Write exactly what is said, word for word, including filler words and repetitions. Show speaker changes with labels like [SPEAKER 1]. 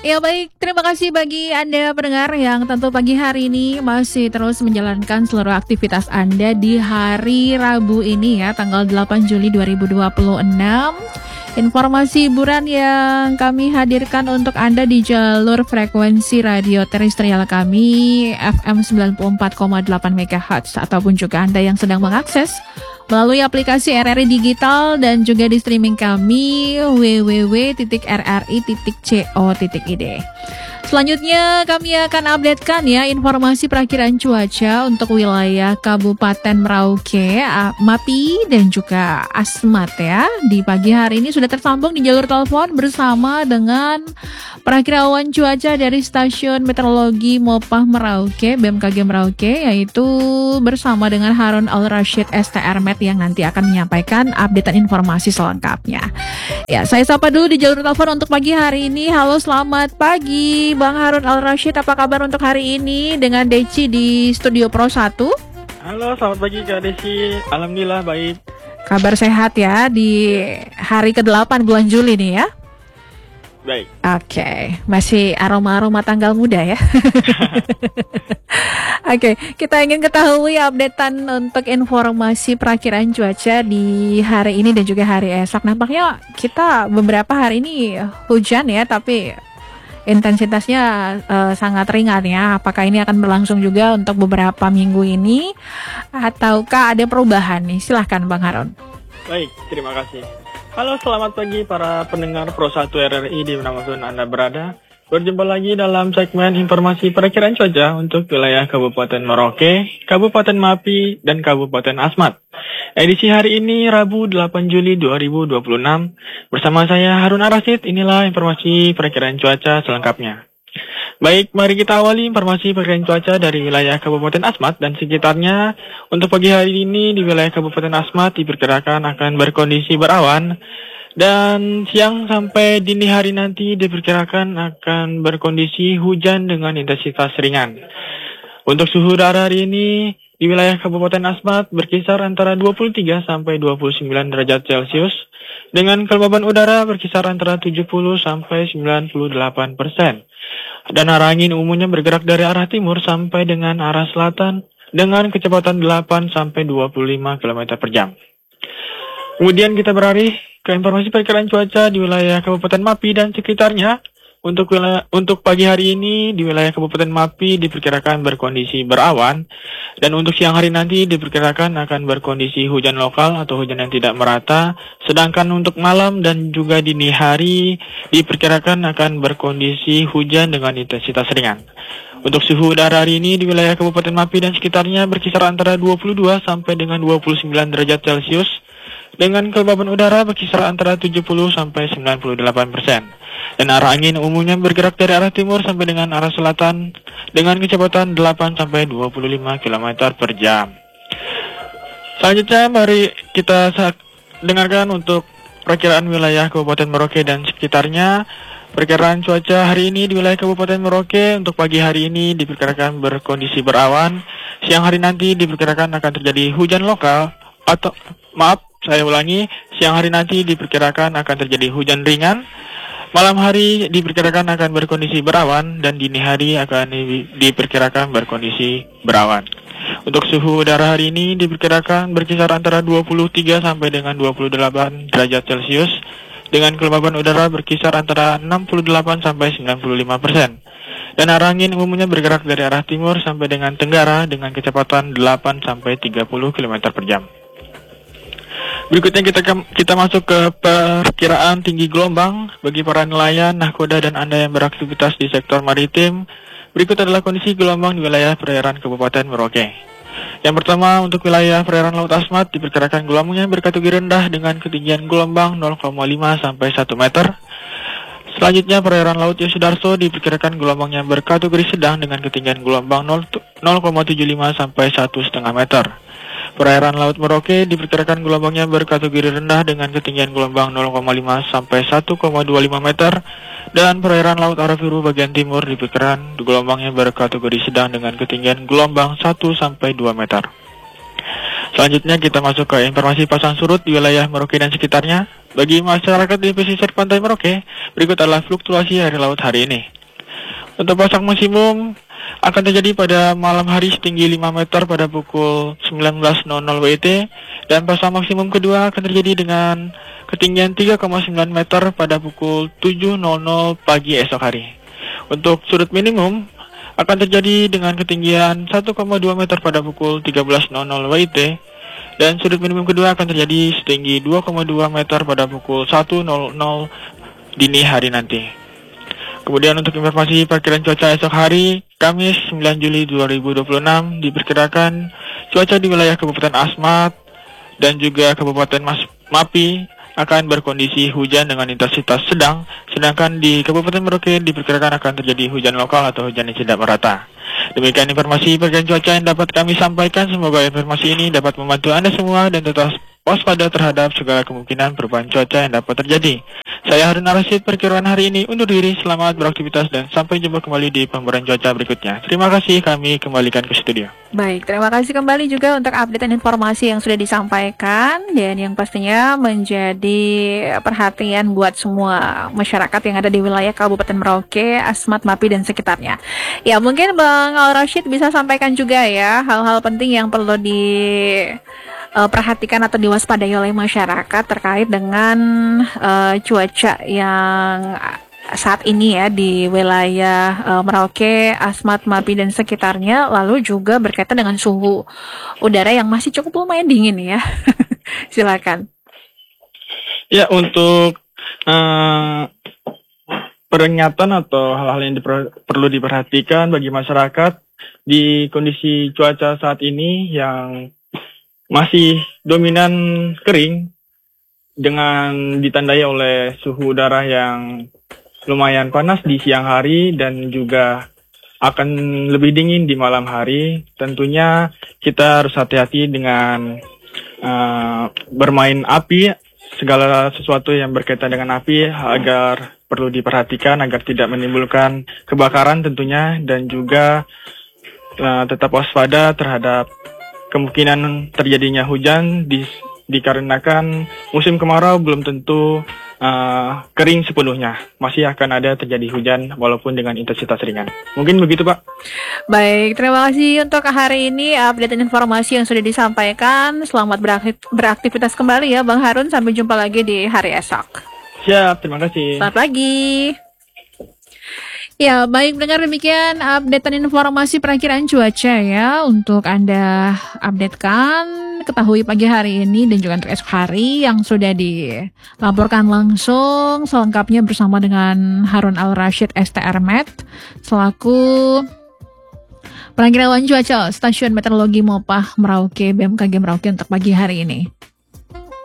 [SPEAKER 1] Ya baik, terima kasih bagi Anda pendengar yang tentu pagi hari ini masih terus menjalankan seluruh aktivitas Anda di hari Rabu ini ya, tanggal delapan Juli dua ribu dua puluh enam. Informasi hiburan yang kami hadirkan untuk Anda di jalur frekuensi radio terestrial kami F M sembilan puluh empat koma delapan megahertz, ataupun juga Anda yang sedang mengakses melalui aplikasi R R I Digital dan juga di streaming kami w w w titik r r i titik co titik i d. Selanjutnya kami akan updatekan ya informasi perakiran cuaca untuk wilayah Kabupaten Merauke, Mapi dan juga Asmat ya. Di pagi hari ini sudah tersambung di jalur telepon bersama dengan perakirawan cuaca dari Stasiun Meteorologi Mopah Merauke, B M K G Merauke, yaitu bersama dengan Harun Al-Rashid S T R Met yang nanti akan menyampaikan updatean informasi selengkapnya. Ya, saya sapa dulu di jalur telepon untuk pagi hari ini. Halo, selamat pagi Bang Harun Al-Rashid, apa kabar untuk hari ini dengan Deci di Studio Pro satu?
[SPEAKER 2] Halo, selamat pagi Kak Deci. Alhamdulillah baik.
[SPEAKER 1] Kabar sehat ya di hari kedelapan bulan Juli nih ya?
[SPEAKER 2] Baik.
[SPEAKER 1] Oke, okay. Masih aroma-aroma tanggal muda ya. Oke, okay. Kita ingin ketahui updatean untuk informasi perakiran cuaca di hari ini dan juga hari esok. Nampaknya kita beberapa hari ini hujan ya, tapi intensitasnya uh, sangat ringan ya. Apakah ini akan berlangsung juga untuk beberapa minggu ini ataukah ada perubahan nih? Silahkan Bang Harun.
[SPEAKER 2] Baik, terima kasih. Halo, selamat pagi para pendengar Pro satu R R I di manapun Anda berada. Berjumpa lagi dalam segmen informasi perakiraan cuaca untuk wilayah Kabupaten Merauke, Kabupaten Mapi, dan Kabupaten Asmat. Edisi hari ini Rabu delapan Juli dua ribu dua puluh enam. Bersama saya Harun Al-Rashid, inilah informasi perakiraan cuaca selengkapnya. Baik, mari kita awali informasi perakiraan cuaca dari wilayah Kabupaten Asmat dan sekitarnya. Untuk pagi hari ini di wilayah Kabupaten Asmat diperkirakan akan berkondisi berawan. Dan siang sampai dini hari nanti diperkirakan akan berkondisi hujan dengan intensitas ringan. Untuk suhu udara hari ini di wilayah Kabupaten Asmat berkisar antara dua puluh tiga sampai dua puluh sembilan derajat Celcius dengan kelembaban udara berkisar antara tujuh puluh sampai sembilan puluh delapan persen. Dan arah angin umumnya bergerak dari arah timur sampai dengan arah selatan dengan kecepatan delapan sampai dua puluh lima kilometer per jam. Kemudian kita beralih ke informasi perakiraan cuaca di wilayah Kabupaten Mapi dan sekitarnya. Untuk wilayah, untuk pagi hari ini di wilayah Kabupaten Mapi diperkirakan berkondisi berawan. Dan untuk siang hari nanti diperkirakan akan berkondisi hujan lokal atau hujan yang tidak merata. Sedangkan untuk malam dan juga dini hari diperkirakan akan berkondisi hujan dengan intensitas ringan. Untuk suhu udara hari ini di wilayah Kabupaten Mapi dan sekitarnya berkisar antara dua puluh dua sampai dengan dua puluh sembilan derajat Celcius. Dengan kelembaban udara berkisar antara tujuh puluh sampai sembilan puluh delapan persen. Dan arah angin umumnya bergerak dari arah timur sampai dengan arah selatan dengan kecepatan delapan sampai dua puluh lima kilometer per jam. Selanjutnya mari kita dengarkan untuk perakiraan wilayah Kabupaten Merauke dan sekitarnya. Perkiraan cuaca hari ini di wilayah Kabupaten Merauke untuk pagi hari ini diperkirakan berkondisi berawan. Siang hari nanti diperkirakan akan terjadi hujan lokal atau maaf Saya ulangi, siang hari nanti diperkirakan akan terjadi hujan ringan. Malam hari diperkirakan akan berkondisi berawan dan dini hari akan di, diperkirakan berkondisi berawan. Untuk suhu udara hari ini diperkirakan berkisar antara dua puluh tiga sampai dengan dua puluh delapan derajat Celcius dengan kelembaban udara berkisar antara enam puluh delapan sampai sembilan puluh lima persen. Dan arah angin umumnya bergerak dari arah timur sampai dengan tenggara dengan kecepatan delapan sampai tiga puluh kilometer per jam. Berikutnya kita kita masuk ke perkiraan tinggi gelombang bagi para nelayan, nahkoda dan Anda yang beraktivitas di sektor maritim. Berikut adalah kondisi gelombang di wilayah perairan Kabupaten Merauke. Yang pertama, untuk wilayah perairan Laut Asmat diperkirakan gelombangnya berkategori rendah dengan ketinggian gelombang nol koma lima sampai satu meter. Selanjutnya, perairan Laut Yosudarso diperkirakan gelombangnya berkategori sedang dengan ketinggian gelombang nol koma tujuh lima sampai satu koma lima meter. Perairan Laut Merauke diperkirakan gelombangnya berkategori rendah dengan ketinggian gelombang nol koma lima sampai satu koma dua lima meter. Dan perairan Laut Arafuru bagian timur diperkirakan gelombangnya berkategori sedang dengan ketinggian gelombang satu sampai dua meter. Selanjutnya kita masuk ke informasi pasang surut di wilayah Merauke dan sekitarnya. Bagi masyarakat di pesisir pantai Merauke, berikut adalah fluktuasi air laut hari ini. Untuk pasang maksimum akan terjadi pada malam hari setinggi lima meter pada pukul sembilan belas W I T, dan pasang maksimum kedua akan terjadi dengan ketinggian tiga koma sembilan meter pada pukul tujuh pagi esok hari. Untuk sudut minimum akan terjadi dengan ketinggian satu koma dua meter pada pukul tiga belas W I T, dan sudut minimum kedua akan terjadi setinggi dua koma dua meter pada pukul satu dini hari nanti. Kemudian untuk informasi perkiraan cuaca esok hari, Kamis sembilan Juli dua ribu dua puluh enam, diperkirakan cuaca di wilayah Kabupaten Asmat dan juga Kabupaten Mas Mapi akan berkondisi hujan dengan intensitas sedang, sedangkan di Kabupaten Merauke diperkirakan akan terjadi hujan lokal atau hujan yang tidak merata. Demikian informasi perkiraan cuaca yang dapat kami sampaikan. Semoga informasi ini dapat membantu Anda semua dan tetap waspada terhadap segala kemungkinan perubahan cuaca yang dapat terjadi. Saya Harun Ar-Rasyid, perkiraan hari ini undur diri. Selamat beraktivitas dan sampai jumpa kembali di pembaruan cuaca berikutnya. Terima kasih, kami kembalikan ke studio.
[SPEAKER 1] Baik, terima kasih kembali juga untuk update dan informasi yang sudah disampaikan dan yang pastinya menjadi perhatian buat semua masyarakat yang ada di wilayah Kabupaten Merauke, Asmat, Mapi, dan sekitarnya. Ya, mungkin Bang Al-Rasyid bisa sampaikan juga ya hal-hal penting yang perlu di Uh, perhatikan atau diwaspadai oleh masyarakat terkait dengan uh, cuaca yang saat ini ya di wilayah uh, Merauke, Asmat, Mapi, dan sekitarnya, lalu juga berkaitan dengan suhu udara yang masih cukup lumayan dingin ya. Silakan.
[SPEAKER 2] Ya, untuk uh, peringatan atau hal-hal yang diper- perlu diperhatikan bagi masyarakat di kondisi cuaca saat ini yang masih dominan kering dengan ditandai oleh suhu udara yang lumayan panas di siang hari dan juga akan lebih dingin di malam hari. Tentunya kita harus hati-hati dengan uh, bermain api, segala sesuatu yang berkaitan dengan api agar perlu diperhatikan agar tidak menimbulkan kebakaran tentunya, dan juga uh, tetap waspada terhadap kemungkinan terjadinya hujan di, dikarenakan musim kemarau belum tentu uh, kering sepenuhnya. Masih akan ada terjadi hujan walaupun dengan intensitas ringan. Mungkin begitu, Pak.
[SPEAKER 1] Baik, terima kasih untuk hari ini update dan informasi yang sudah disampaikan. Selamat beraktif- beraktivitas kembali ya Bang Harun. Sampai jumpa lagi di hari esok.
[SPEAKER 2] Siap, terima kasih.
[SPEAKER 1] Selamat pagi. Ya, baik pendengar, demikian update dan informasi perakiraan cuaca ya untuk Anda updatekan, ketahui pagi hari ini dan juga untuk esok hari yang sudah dilaporkan langsung selengkapnya bersama dengan Harun Al-Rasyid S T R Met selaku perakiraan cuaca Stasiun Meteorologi Mopah Merauke B M K G Merauke untuk pagi hari ini.